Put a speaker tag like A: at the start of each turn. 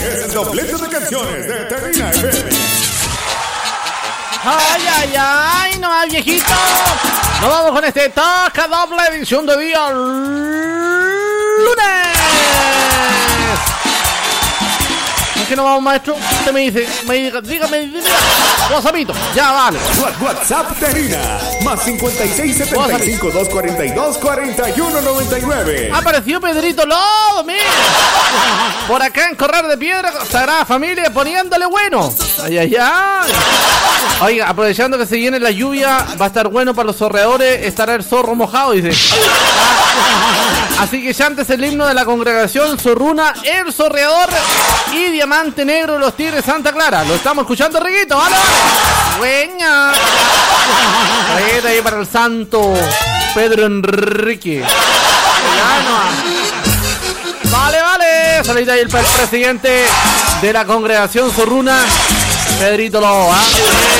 A: es el doblete de canciones de Terrina FM.
B: ¡Ay, ay, ay! ¡No más, viejito! Nos vamos con este Toca Doble edición de día lunes. ¿Por qué no vamos, maestro? Usted me dice, dígame, WhatsAppito, ya vale.
A: WhatsApp Terrina, más 5675-242-4199.
B: Apareció Pedrito Lobo, mira. Por acá en Corral de Piedra, Sagrada Familia poniéndole bueno. Ay, ay, ay. Oiga, aprovechando que se viene la lluvia, va a estar bueno para los zorreadores, estará el zorro mojado, dice. Así que ya antes el himno de la congregación Zorruna, el Zorreador y Diamante Negro, los Tigres Santa Clara. Lo estamos escuchando, Riguito, ¿vale? Buena. Ahí para el santo Pedro Enrique. Vale. Salida ahí el presidente de la congregación Zorruna, Pedrito Lobo, ¿eh?